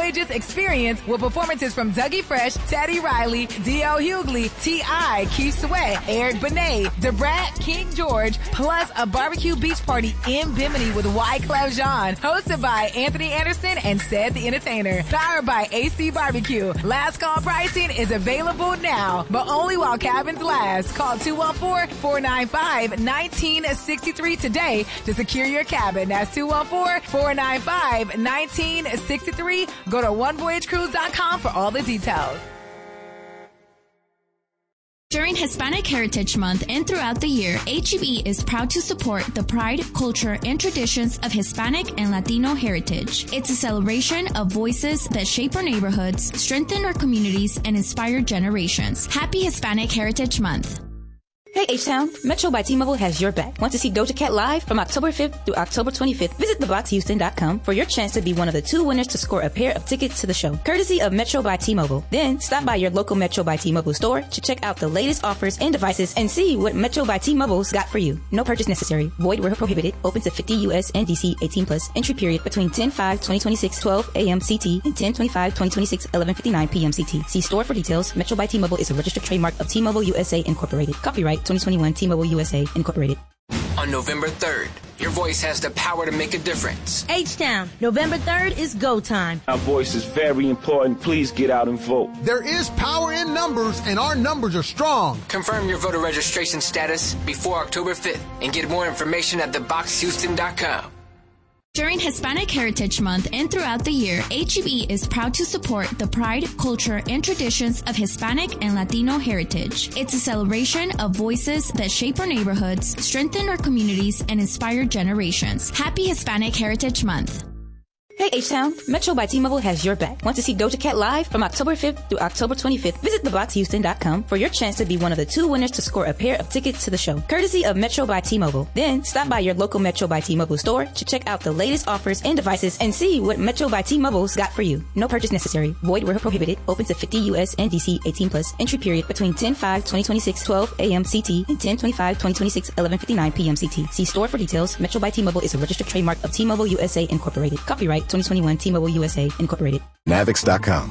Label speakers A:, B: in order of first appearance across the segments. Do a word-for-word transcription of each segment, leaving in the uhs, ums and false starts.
A: Outrageous experience with performances from Dougie Fresh, Teddy Riley, D L Hughley, T I, Keith Sweat, Eric Benet, DeBrat, King George, plus a barbecue beach party in Bimini with Wyclef Jean, hosted by Anthony Anderson and Ced the Entertainer, powered by A C Barbecue. Last call pricing is available now, but only while cabins last. Call two one four, four nine five, one nine six three today to secure your cabin. That's two one four, four nine five, one nine six three. Go to one voyage cruise dot com for all the details.
B: During Hispanic Heritage Month and throughout the year, H E B is proud to support the pride, culture, and traditions of Hispanic and Latino heritage. It's a celebration of voices that shape our neighborhoods, strengthen our communities, and inspire generations. Happy Hispanic Heritage Month.
C: Hey H-Town, Metro by T-Mobile has your back. Want to see Doja Cat live from October fifth through October twenty-fifth? Visit the box houston dot com for your chance to be one of the two winners to score a pair of tickets to the show, courtesy of Metro by T-Mobile. Then stop by your local Metro by T-Mobile store to check out the latest offers and devices and see what Metro by T-Mobile's got for you. No purchase necessary. Void where prohibited. Open to fifty U S and D C eighteen plus. Entry period between ten five twenty twenty-six twelve a.m. C T and ten twenty-five twenty twenty-six eleven fifty-nine p.m. C T. See store for details. Metro by T-Mobile is a registered trademark of T-Mobile U S A Incorporated. Copyright twenty twenty-one T-Mobile U S A Incorporated.
D: On November third, your voice has the power to make a difference.
E: H-Town, November third is go time.
F: Our voice is very important. Please get out and vote.
G: There is power in numbers, and our numbers are strong.
D: Confirm your voter registration status before October fifth and get more information at the box houston dot com.
B: During Hispanic Heritage Month and throughout the year, H E B is proud to support the pride, culture, and traditions of Hispanic and Latino heritage. It's a celebration of voices that shape our neighborhoods, strengthen our communities, and inspire generations. Happy Hispanic Heritage Month.
C: Hey H-Town, Metro by T-Mobile has your back. Want to see Doja Cat live from October fifth through October twenty-fifth? Visit the box houston dot com for your chance to be one of the two winners to score a pair of tickets to the show, courtesy of Metro by T-Mobile. Then stop by your local Metro by T-Mobile store to check out the latest offers and devices and see what Metro by T-Mobile's got for you. No purchase necessary. Void where prohibited. Open to fifty U S and D C eighteen plus. Entry period between ten five twenty twenty-six twelve a.m. C T and ten twenty-five twenty twenty-six eleven fifty-nine p.m. C T. See store for details. Metro by T-Mobile is a registered trademark of T-Mobile U S A Incorporated. Copyright twenty twenty-one T-Mobile U S A Incorporated.
H: Navix dot com.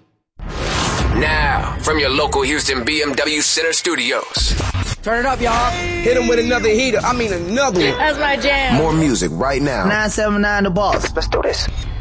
D: Now, from your local Houston B M W Center Studios.
I: Turn it up, y'all. Hit him with another heater. I mean another one.
E: That's my jam.
H: More music right now.
I: nine seven nine The Boss.
H: Let's do this.